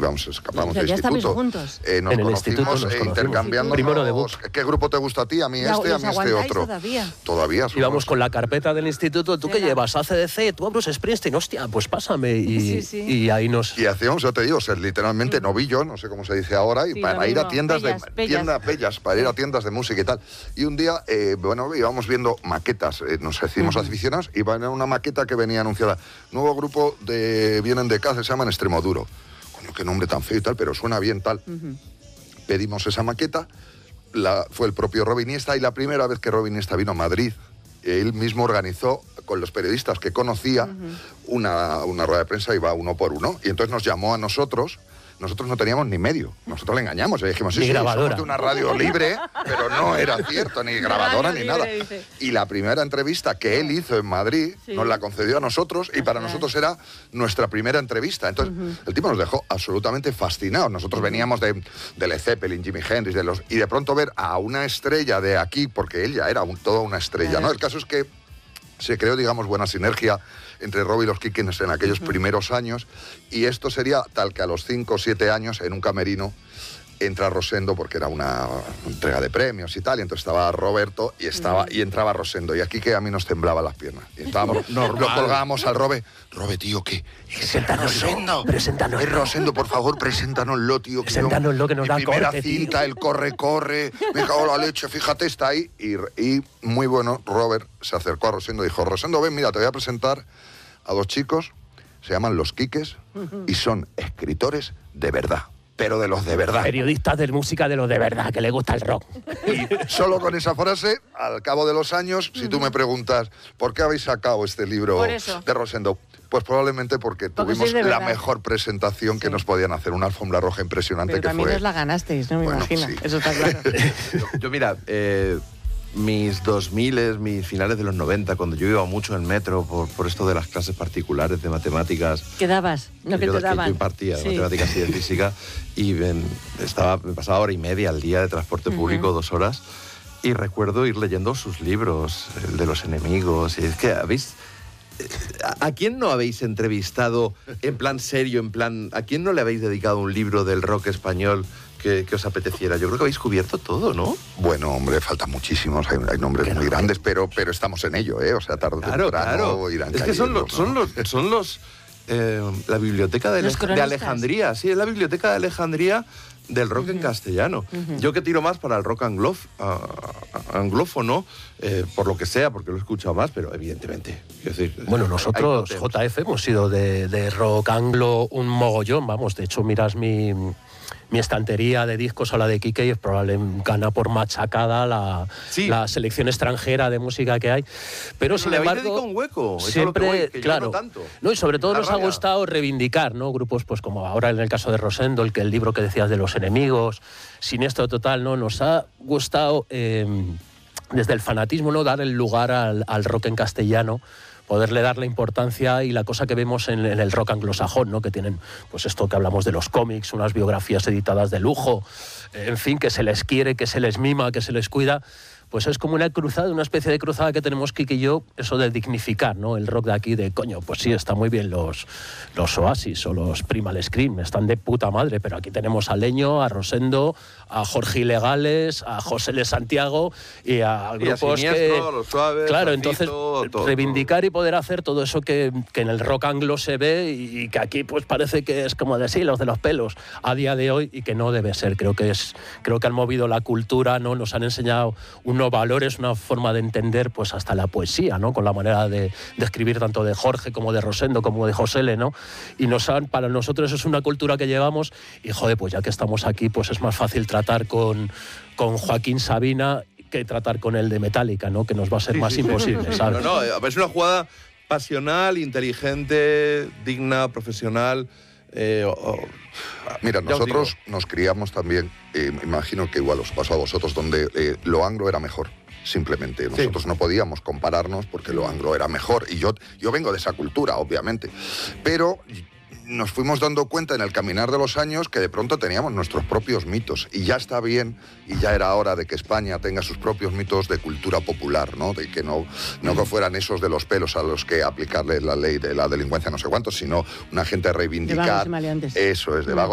escapamos del ya instituto. estabais juntos. Nos conocimos intercambiando. Primero de book. ¿Qué grupo te gusta a ti? A mí este, a mí este otro. Todavía. Íbamos con la carpeta del instituto. ¿Tú qué llevas? ACDC, tú a Bruce Springsteen. Hostia, pues pásame. Y ahí nos... Y hacíamos, yo te digo, ser literalmente novillo, no sé cómo se dice ahora, y para ir a tiendas para ir a tiendas de música y tal. Y un día, íbamos viendo maquetas, nos hicimos aficionados, y iba a una maqueta que venía anunciada. Nuevo grupo vienen de Cáceres, se llaman Extremoduro. Coño, qué nombre tan feo y tal, pero suena bien tal. Pedimos esa maqueta, fue el propio Robin Iniesta, y la primera vez que Robin Iniesta vino a Madrid, él mismo organizó con los periodistas que conocía una rueda de prensa, iba uno por uno, y entonces nos llamó a nosotros. Nosotros no teníamos ni medio, nosotros le engañamos, le dijimos, sí, somos de una radio libre, pero no era cierto, ni grabadora ni nada. Y la primera entrevista que él hizo en Madrid nos la concedió a nosotros, y para nosotros era nuestra primera entrevista. Entonces, el tipo nos dejó absolutamente fascinados. Nosotros veníamos de Led Zeppelin, Jimi Hendrix, y de pronto ver a una estrella de aquí, porque él ya era toda una estrella, ¿no? El caso es que se creó, digamos, buena sinergia entre Rob y los Kikens en aquellos primeros años, y esto sería tal que a los 5 o 7 años, en un camerino, entra Rosendo, porque era una entrega de premios y tal, y entonces estaba Roberto y entraba Rosendo, y aquí que a mí nos temblaban las piernas. Y estábamos, lo colgábamos al Robe, tío, ¿qué? ¿Es Rosendo? Preséntanoslo. Es Rosendo, por favor, preséntanoslo, tío. Preséntanoslo, que nos da primera corte, cinta, tío. el corre, me cago en la leche, fíjate, está ahí. Y muy bueno, Robert se acercó a Rosendo y dijo, Rosendo, ven, mira, te voy a presentar a 2 chicos, se llaman Los Quiques, y son escritores de verdad. Pero de los de verdad. Periodistas de música de los de verdad, que le gusta el rock. Y solo con esa frase, al cabo de los años, si tú me preguntas, ¿por qué habéis sacado este libro de Rosendo? Pues probablemente porque tuvimos la mejor presentación que nos podían hacer, una alfombra roja impresionante. Pero que también fue... os la ganasteis, ¿no? Me imagino. Sí. Eso está claro. Yo mira, mis 2000, mis finales de los 90, cuando yo iba mucho en metro por esto de las clases particulares de matemáticas. ¿Qué dabas? No, que te daban. Yo impartía de matemáticas y de física, y me pasaba hora y media al día de transporte público, 2 horas, y recuerdo ir leyendo sus libros, el de los enemigos, y es que ¿a quién no habéis entrevistado en plan serio, ¿a quién no le habéis dedicado un libro del rock español que os apeteciera? Yo creo que habéis cubierto todo, ¿no? Bueno, hombre, faltan muchísimos, hay nombres muy grandes, pero estamos en ello, ¿eh? O sea, tarde o temprano irán cayendo. Es que son los la biblioteca de Alejandría, sí, es la biblioteca de Alejandría del rock en castellano. Yo que tiro más para el rock anglófono, por lo que sea, porque lo he escuchado más, pero evidentemente. Decir, bueno, nosotros, JF, hemos sido de rock anglo un mogollón, vamos, de hecho, miras mi estantería de discos o la de Quique, y es probable gana por machacada la selección extranjera de música que hay. Pero sin embargo, dedicado un hueco. Siempre, claro. No tanto. No, y sobre todo nos ha gustado reivindicar, ¿no? Grupos, pues como ahora en el caso de Rosendo, el libro que decías de los enemigos, Siniestro Total, ¿no? Nos ha gustado desde el fanatismo, ¿no? Dar el lugar al rock en castellano, poderle dar la importancia y la cosa que vemos en el rock anglosajón, ¿no? Que tienen, pues esto que hablamos de los cómics, unas biografías editadas de lujo, en fin, que se les quiere, que se les mima, que se les cuida. Pues es como una cruzada, una especie de cruzada que tenemos Kike y yo, eso de dignificar, ¿no? El rock de aquí, de coño, pues sí, está muy bien los Oasis o los Primal Scream, están de puta madre, pero aquí tenemos a Leño, a Rosendo, a Jorge Ilegales, a José L. Santiago y a grupos que... Los Suaves, claro, Fito, entonces todo, reivindicar y poder hacer todo eso que en el rock anglo se ve y que aquí pues parece que es como decir los de los pelos a día de hoy, y que no debe ser. Creo que han movido la cultura, ¿no? Nos han enseñado unos valores, una forma de entender pues hasta la poesía, ¿no? Con la manera de escribir tanto de Jorge como de Rosendo como de José L., ¿no? Y para nosotros es una cultura que llevamos, y joder, pues ya que estamos aquí, pues es más fácil tratar con Joaquín Sabina que tratar con el de Metallica, ¿no? Que nos va a ser más imposible, ¿sabes? No, es una jugada pasional, inteligente, digna, profesional. Mira, nosotros nos criamos también, me imagino que igual os pasó a vosotros, donde lo anglo era mejor. Simplemente nosotros no podíamos compararnos porque lo anglo era mejor, y yo vengo de esa cultura, obviamente, pero nos fuimos dando cuenta en el caminar de los años que de pronto teníamos nuestros propios mitos, y ya está bien, y ya era hora de que España tenga sus propios mitos de cultura popular, ¿no? De que no que fueran esos de los pelos a los que aplicarle la ley de la delincuencia no sé cuántos, sino una gente a reivindicar. De vagos y maleantes. Eso es, de vagos